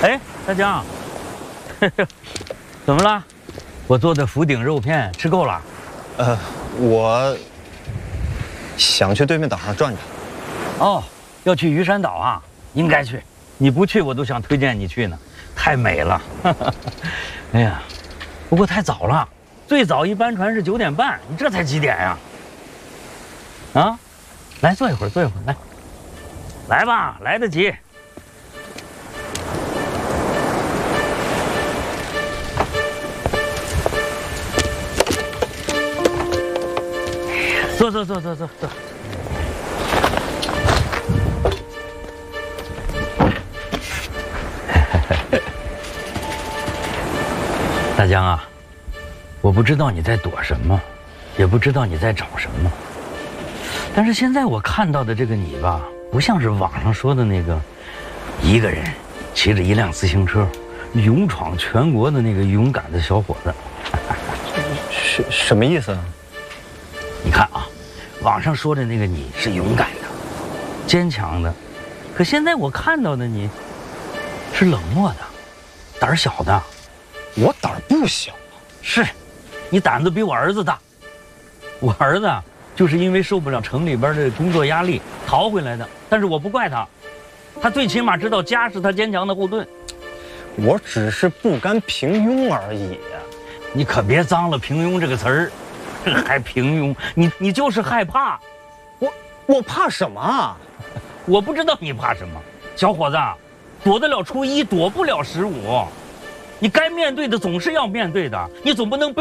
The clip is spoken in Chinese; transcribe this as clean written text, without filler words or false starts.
哎，大江，怎么了？我做的福鼎肉片吃够了？ 我想去对面岛上转转。 哦，要去鱼山岛啊？应该去，你不去我都想推荐你去呢，太美了。哎呀，不过太早了，最早一班船是9点半，你这才几点呀？啊，来坐一会儿，坐一会儿，来吧，来得及。坐。大江啊，我不知道你在躲什么，也不知道你在找什么，但是现在我看到的这个你吧，不像是网上说的那个一个人骑着一辆自行车勇闯全国的那个勇敢的小伙子。 是什么意思啊？ 你看啊，网上说的那个你是勇敢的、坚强的，可现在我看到的你是冷漠的、胆小的。 我胆儿不小。 是，你胆子比我儿子大。我儿子就是因为受不了城里边的工作压力逃回来的，但是我不怪他，他最起码知道家是他坚强的后盾。 我只是不甘平庸而已。 你可别脏了平庸这个词儿，还平庸，你就是害怕。 我怕什么啊？ 我不知道你怕什么，小伙子，躲得了初一，躲不了15。你该面对的总是要面对的，你总不能被